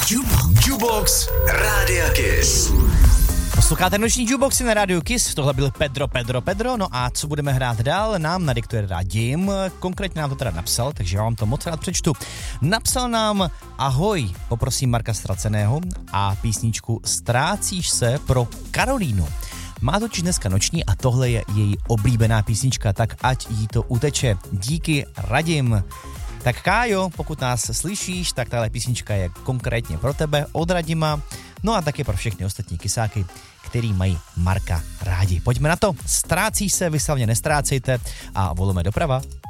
Jukebox Rádia Kiss. Posloucháte noční jukeboxy na rádiu Kiss, tohle byl Pedro, no a co budeme hrát dál, nám nadiktuje Radim, konkrétně nám to teda napsal, takže já vám to moc rád přečtu. Napsal nám: ahoj, poprosím Marka Ztraceného a písničku Ztrácíš se pro Karolínu. Má totiž dneska noční a tohle je její oblíbená písnička, tak ať jí to uteče. Díky, Radim. Tak Kájo, pokud nás slyšíš, tak tahle písnička je konkrétně pro tebe od Radima, no a taky pro všechny ostatní kysáky, který mají Marka rádi. Pojďme na to, ztrácí se, vy se hlavně nestrácejte a volujeme doprava.